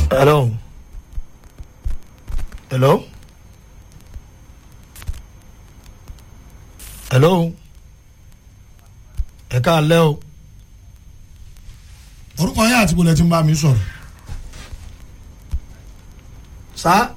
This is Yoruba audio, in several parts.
Hello. Hello. Hello. Ẹ káalẹ́ o. Orúkọ yín àti bọ̀lẹ̀ tí ń bá mi sọ̀rọ̀. Sá.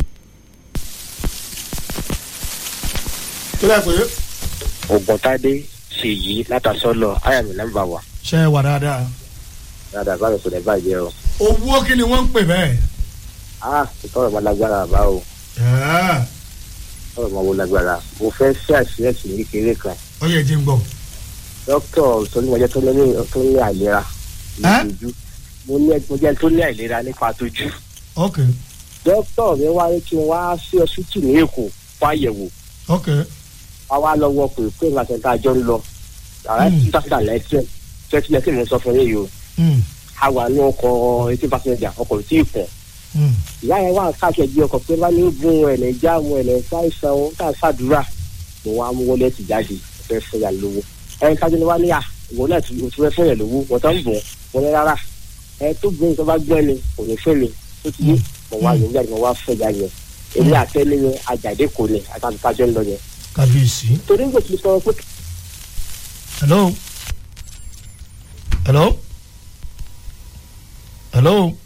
Kílẹ̀ pé. Ògùntádé Ṣèyí látàsọ́lọ̀ àyàmì nọ́mbà wà. Ṣé ẹ wà dáadáa? Dáadáa bá mi kò lè bàjẹ́ o. Owó kí ni wọ́n ń pè bẹ́ẹ̀? Ìtọ́rọ̀ máa lágbára bá o. Ìtọ́rọ̀ máa wo lágbára. Mo fẹ́ ṣe àṣírí ní kékeré kan. Ó yẹ jí ń gbọ́. Dókítà Tolúmọjẹ́ tó ní àìlera lójú. Mo jẹ́ tó ní àìlera nípa tójú. Ok. Dókítà mi wáyé kí n wá sí ọsítù ní Èkó fún àyẹ̀wò. Ok. Wá wá lọ́wọ́ pé ìgbà tẹ̀ta àjọ ń lọ. Àrà 2019 2019 mo sọ fún yín yìí o. A wà ní ọkọ̀ 18 passenger ọkọ̀ tí ì pọ̀. Ìyá yẹn wà káàkiri bí ọkọ̀ pé bá ní gun ẹ̀lẹ́ jáàmù ẹ̀lẹ́ ṣàìsàn ó tà ṣàdúrà. Mo wá mú wọlé ti jáde fẹ́ fún yà lówó. Ẹni kájú ni wá ní ìwọ náà ti fẹ́ fún yà lówó wọ́n tó ń bọ̀ wọlé rárá. Tó gbé nǹkan bá gbọ́ ni kò ní fẹ́ mi tó ti yé mo wá yẹn jáde mo wá fẹ́ ya yẹn. Èmi àtẹ́lẹ́ yẹn àjàdé kò ní àtàkùn ń lọ yẹn. Kábíyèsí. Torí ń gbèsè sọ pé. Hello. Hello. Hello.